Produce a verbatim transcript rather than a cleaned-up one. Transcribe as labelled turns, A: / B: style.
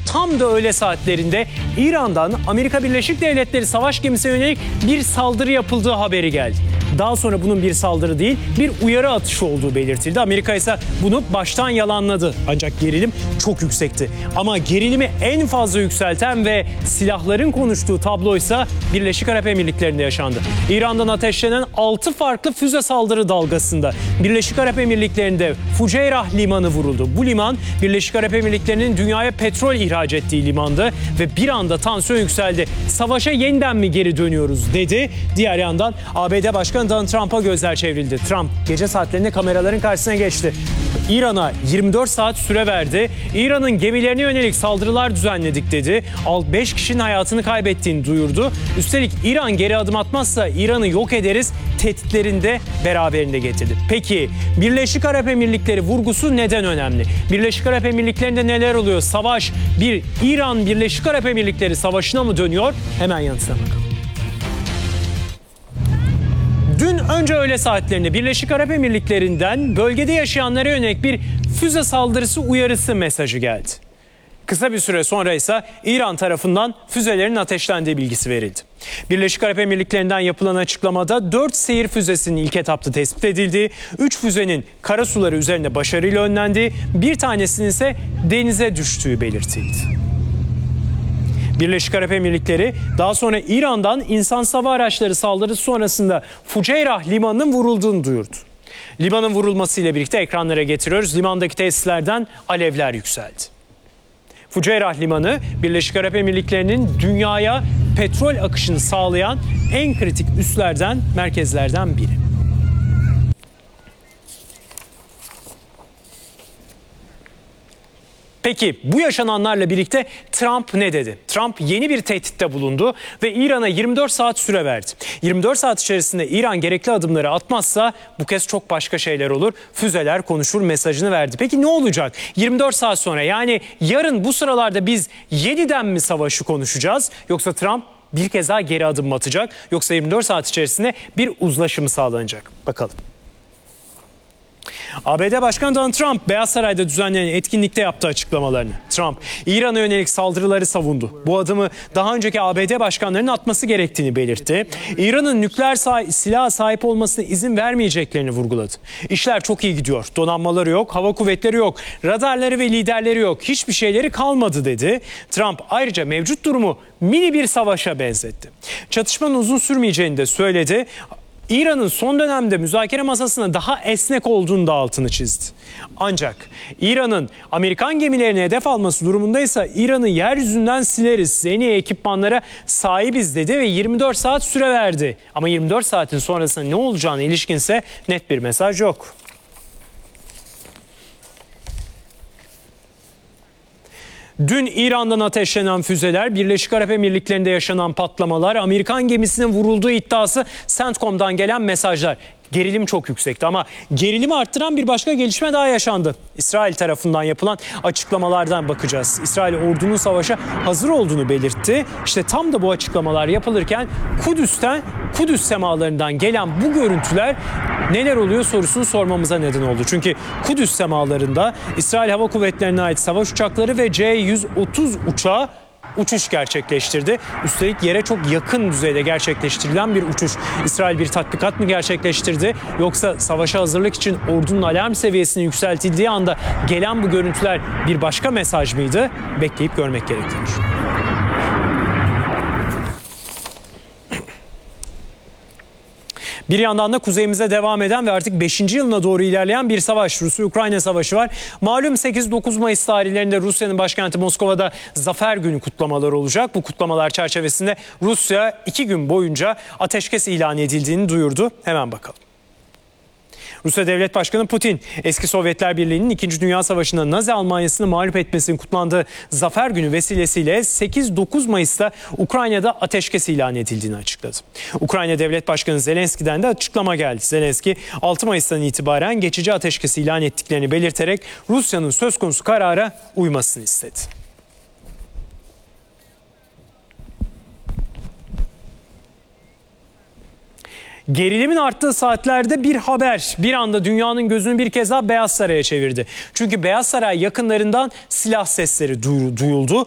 A: tam da öğle saatlerinde İran'dan Amerika Birleşik Devletleri savaş gemisine yönelik bir saldırı yapıldığı haberi geldi. Daha sonra bunun bir saldırı değil, bir uyarı atışı olduğu belirtildi. Amerika ise bunu baştan yalanladı. Ancak gerilim çok yüksekti. Ama gerilimi en fazla yükselten ve silahların konuştuğu tabloysa Birleşik Arap Emirlikleri'nde yaşandı. İran'dan ateşlenen altı farklı füze saldırı dalgasında Birleşik Arap Emirlikleri'nde Fuceyrah limanı vuruldu. Bu liman Birleşik Arap Emirlikleri'nin dünyaya petrol ihraç ettiği limandı ve bir anda tansiyon yükseldi. Savaşa yeniden mi geri dönüyoruz dedi. Diğer yandan A B D Başkanı Donald Trump'a gözler çevrildi. Trump gece saatlerinde kameraların karşısına geçti. İran'a yirmi dört saat süre verdi. İran'ın gemilerine yönelik saldırılar düzenledik dedi. beş kişinin hayatını kaybettiğini duyurdu. Üstelik İran geri adım atmazsa İran'ı yok ederiz tehditlerini de beraberinde getirdi. Peki Birleşik Arap Emirlikleri vurgusu neden önemli? Birleşik Arap Emirlikleri'nde neler oluyor? Savaş bir İran-Birleşik Arap Emirlikleri savaşına mı dönüyor? Hemen yanıtına bakalım. Dün önce öğle saatlerinde Birleşik Arap Emirlikleri'nden bölgede yaşayanlara yönelik bir füze saldırısı uyarısı mesajı geldi. Kısa bir süre sonra ise İran tarafından füzelerin ateşlendiği bilgisi verildi. Birleşik Arap Emirlikleri'nden yapılan açıklamada dört seyir füzesinin ilk etapta tespit edildiği, üç füzenin karasuları üzerinde başarıyla önlendiği, bir tanesinin ise denize düştüğü belirtildi. Birleşik Arap Emirlikleri daha sonra İran'dan insansız hava araçları saldırısı sonrasında Fuceyrah limanının vurulduğunu duyurdu. Limanın vurulmasıyla birlikte ekranlara getiriyoruz. Limandaki tesislerden alevler yükseldi. Fuceyrah limanı Birleşik Arap Emirlikleri'nin dünyaya petrol akışını sağlayan en kritik üslerden, merkezlerden biri. Peki bu yaşananlarla birlikte Trump ne dedi? Trump yeni bir tehditte bulundu ve İran'a yirmi dört saat süre verdi. yirmi dört saat içerisinde İran gerekli adımları atmazsa bu kez çok başka şeyler olur. Füzeler konuşur mesajını verdi. Peki ne olacak? yirmi dört saat sonra, yani yarın bu sıralarda biz yeniden mi savaşı konuşacağız? Yoksa Trump bir kez daha geri adım mı atacak? Yoksa yirmi dört saat içerisinde bir uzlaşı sağlanacak? Bakalım. A B D Başkanı Donald Trump Beyaz Saray'da düzenlenen etkinlikte yaptığı açıklamalarını. Trump, İran'a yönelik saldırıları savundu. Bu adımı daha önceki A B D başkanlarının atması gerektiğini belirtti. İran'ın nükleer sah- silaha sahip olmasına izin vermeyeceklerini vurguladı. İşler çok iyi gidiyor. Donanmaları yok, hava kuvvetleri yok, radarları ve liderleri yok. Hiçbir şeyleri kalmadı dedi. Trump ayrıca mevcut durumu mini bir savaşa benzetti. Çatışmanın uzun sürmeyeceğini de söyledi. İran'ın son dönemde müzakere masasına daha esnek olduğunu da altını çizdi. Ancak İran'ın Amerikan gemilerini hedef alması durumundaysa İran'ı yeryüzünden sileriz, en iyi ekipmanlara sahibiz dedi ve yirmi dört saat süre verdi. Ama yirmi dört saatin sonrasında ne olacağına ilişkinse net bir mesaj yok. Dün İran'dan ateşlenen füzeler, Birleşik Arap Emirlikleri'nde yaşanan patlamalar, Amerikan gemisinin vurulduğu iddiası, CENTCOM'dan gelen mesajlar. Gerilim çok yüksekti ama gerilimi arttıran bir başka gelişme daha yaşandı. İsrail tarafından yapılan açıklamalardan bakacağız. İsrail ordunun savaşa hazır olduğunu belirtti. İşte tam da bu açıklamalar yapılırken Kudüs'ten, Kudüs semalarından gelen bu görüntüler neler oluyor sorusunu sormamıza neden oldu. Çünkü Kudüs semalarında İsrail Hava Kuvvetleri'ne ait savaş uçakları ve C yüz otuz uçağı uçuş gerçekleştirdi. Üstelik yere çok yakın düzeyde gerçekleştirilen bir uçuş. İsrail bir tatbikat mı gerçekleştirdi, yoksa savaşa hazırlık için ordunun alarm seviyesini yükseltildiği anda gelen bu görüntüler bir başka mesaj mıydı? Bekleyip görmek gerekiyor. Bir yandan da kuzeyimize devam eden ve artık beşinci yılına doğru ilerleyen bir savaş, Rusya-Ukrayna savaşı var. Malum sekiz dokuz Mayıs tarihlerinde Rusya'nın başkenti Moskova'da Zafer Günü kutlamaları olacak. Bu kutlamalar çerçevesinde Rusya iki gün boyunca ateşkes ilan edildiğini duyurdu. Hemen bakalım. Rusya Devlet Başkanı Putin, eski Sovyetler Birliği'nin İkinci Dünya Savaşı'nda Nazi Almanya'sını mağlup etmesinin kutlandığı Zafer Günü vesilesiyle sekiz dokuz Mayıs'ta Ukrayna'da ateşkes ilan edildiğini açıkladı. Ukrayna Devlet Başkanı Zelenski'den de açıklama geldi. Zelenski, altı Mayıs'tan itibaren geçici ateşkes ilan ettiklerini belirterek Rusya'nın söz konusu karara uymasını istedi. Gerilimin arttığı saatlerde bir haber bir anda dünyanın gözünü bir kez daha Beyaz Saray'a çevirdi. Çünkü Beyaz Saray yakınlarından silah sesleri duyuldu.